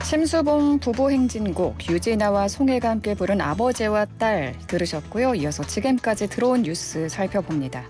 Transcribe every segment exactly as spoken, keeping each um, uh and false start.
심수봉 부부 행진곡 유진아와 송혜가 함께 부른 아버지와 딸 들으셨고요. 이어서 지금까지 들어온 뉴스 살펴봅니다.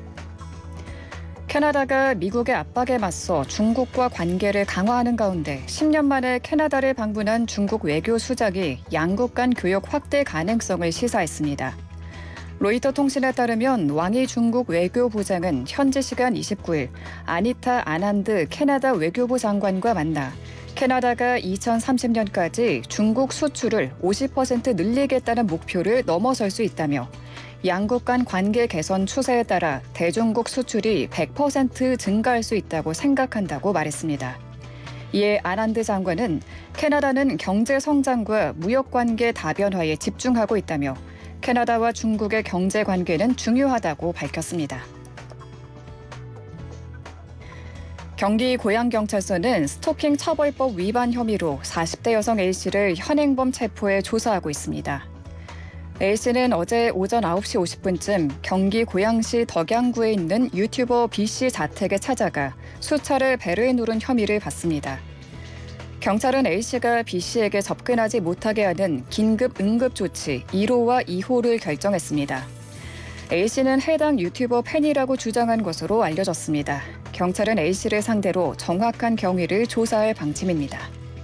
캐나다가 미국의 압박에 맞서 중국과 관계를 강화하는 가운데 십 년 만에 캐나다를 방문한 중국 외교 수장이 양국 간 교역 확대 가능성을 시사했습니다. 로이터 통신에 따르면 왕이 중국 외교부장은 현지 시간 이십구 일 아니타 아난드 캐나다 외교부 장관과 만나 캐나다가 이천삼십 년까지 중국 수출을 오십 퍼센트 늘리겠다는 목표를 넘어설 수 있다며 양국 간 관계 개선 추세에 따라 대중국 수출이 백 퍼센트 증가할 수 있다고 생각한다고 말했습니다. 이에 아난드 장관은 캐나다는 경제 성장과 무역 관계 다변화에 집중하고 있다며 캐나다와 중국의 경제 관계는 중요하다고 밝혔습니다. 경기 고양경찰서는 스토킹 처벌법 위반 혐의로 사십 대 여성 A씨를 현행범 체포해 조사하고 있습니다. A씨는 어제 오전 아홉 시 오십 분쯤 경기 고양시 덕양구에 있는 유튜버 B씨 자택에 찾아가 수차례 배를 누른 혐의를 받습니다. 경찰은 A씨가 B씨에게 접근하지 못하게 하는 긴급 응급조치 일 호와 이 호를 결정했습니다. A씨는 해당 유튜버 팬이라고 주장한 것으로 알려졌습니다. 경찰은 A씨를 상대로 정확한 경위를 조사할 방침입니다.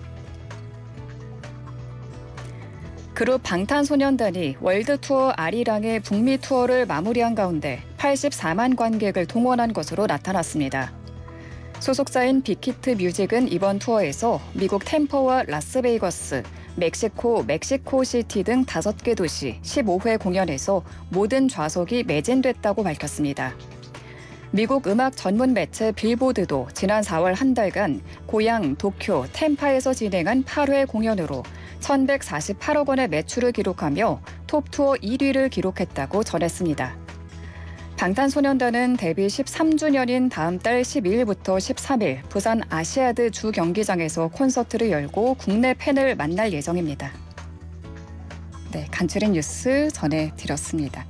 그룹 방탄소년단이 월드투어 아리랑의 북미 투어를 마무리한 가운데 팔십사만 관객을 동원한 것으로 나타났습니다. 소속사인 빅히트 뮤직은 이번 투어에서 미국 템퍼와 라스베이거스, 멕시코, 멕시코시티 등 다섯 개 도시 십오 회 공연에서 모든 좌석이 매진됐다고 밝혔습니다. 미국 음악 전문 매체 빌보드도 지난 사월 한 달간 고향 도쿄 템파에서 진행한 팔 회 공연으로 천백사십팔억 원의 매출을 기록하며 톱투어 일 위를 기록했다고 전했습니다. 방탄소년단은 데뷔 십삼 주년인 다음 달 십이 일부터 십삼 일 부산 아시아드 주 경기장에서 콘서트를 열고 국내 팬을 만날 예정입니다. 네, 간추린 뉴스 전해드렸습니다.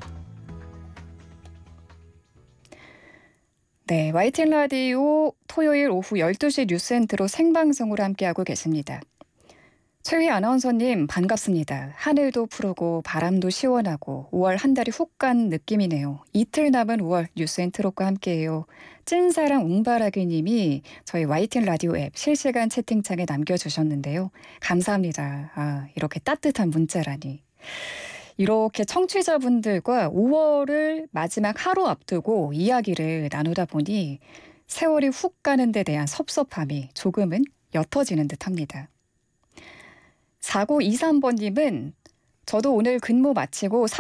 네, 와이티엔 라디오 토요일 오후 열두 시 뉴스엔트로 생방송으로 함께하고 계십니다. 최희 아나운서님 반갑습니다. 하늘도 푸르고 바람도 시원하고 오월 한 달이 훅 간 느낌이네요. 이틀 남은 오월 뉴스엔트롯과 함께해요. 찐사랑 웅바라기 님이 저희 와이티엔 라디오 앱 실시간 채팅창에 남겨주셨는데요. 감사합니다. 아, 이렇게 따뜻한 문자라니. 이렇게 청취자분들과 오월을 마지막 하루 앞두고 이야기를 나누다 보니 세월이 훅 가는 데 대한 섭섭함이 조금은 옅어지는 듯합니다. 사구이삼 번님은 저도 오늘 근무 마치고